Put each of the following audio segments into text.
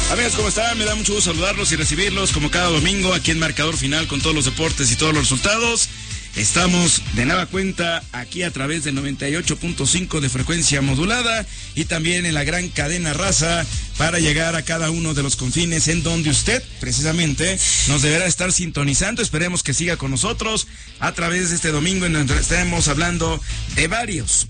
Amigos, ¿cómo están? Me da mucho gusto saludarlos y recibirlos como cada domingo aquí en Marcador Final con todos los deportes y todos los resultados. Estamos de nueva cuenta aquí a través del 98.5 de frecuencia modulada y también en la gran cadena Raza para llegar a cada uno de los confines en donde usted precisamente nos deberá estar sintonizando. Esperemos que siga con nosotros a través de este domingo en donde estaremos hablando de varios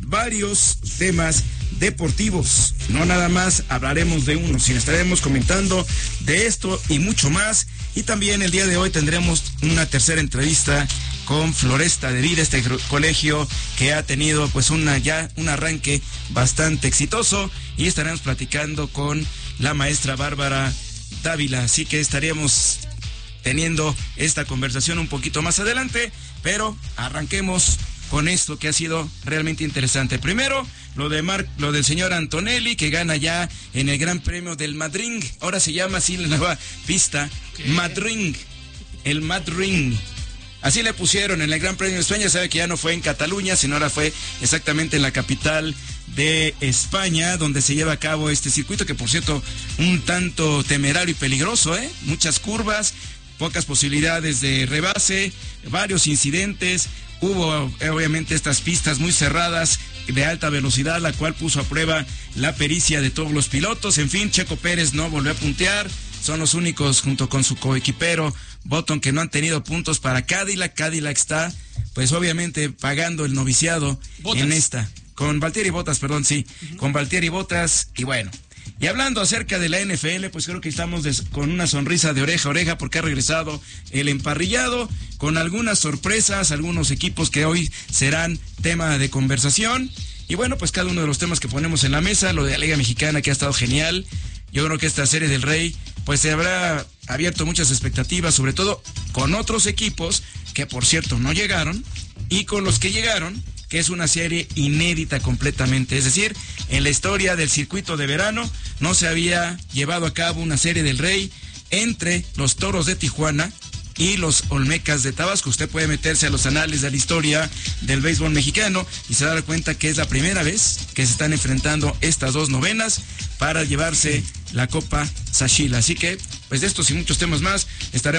temas deportivos. No nada más hablaremos de uno, sino estaremos comentando de esto y mucho más. Y también el día de hoy tendremos una tercera entrevista con Floresta de Vida, este colegio que ha tenido pues un arranque bastante exitoso, y estaremos platicando con la maestra Bárbara Dávila, así que estaríamos teniendo esta conversación un poquito más adelante, pero arranquemos con esto que ha sido realmente interesante. Primero, lo del señor Antonelli, que gana ya en el Gran Premio del Madrid. Ahora se llama así la nueva pista, Madrid, el Madrid. Así le pusieron en el Gran Premio de España. Sabe que ya no fue en Cataluña, sino ahora fue exactamente en la capital de España, donde se lleva a cabo este circuito, que por cierto, un tanto temerario y peligroso, muchas curvas, pocas posibilidades de rebase, varios incidentes. Hubo obviamente estas pistas muy cerradas de alta velocidad, la cual puso a prueba la pericia de todos los pilotos. En fin, Checo Pérez no volvió a puntear. Son los únicos, junto con su coequipero Button, que no han tenido puntos para Cadillac. Cadillac está, pues obviamente, pagando el noviciado en esta. Con Valtteri Bottas, perdón, sí. Con Valtteri Bottas, y bueno. Y hablando acerca de la NFL, pues creo que estamos con una sonrisa de oreja a oreja, porque ha regresado el emparrillado con algunas sorpresas, algunos equipos que hoy serán tema de conversación. Y bueno, pues cada uno de los temas que ponemos en la mesa, lo de la Liga Mexicana, que ha estado genial. Yo creo que esta Serie del Rey pues se habrá abierto muchas expectativas, sobre todo con otros equipos que por cierto no llegaron, y con los que llegaron, que es una serie inédita completamente. Es decir, en la historia del circuito de verano no se había llevado a cabo una Serie del Rey entre los Toros de Tijuana y los Olmecas de Tabasco. Usted puede meterse a los anales de la historia del béisbol mexicano y se dará cuenta que es la primera vez que se están enfrentando estas dos novenas para llevarse la Copa Sashila. Así que, pues de estos y muchos temas más estaremos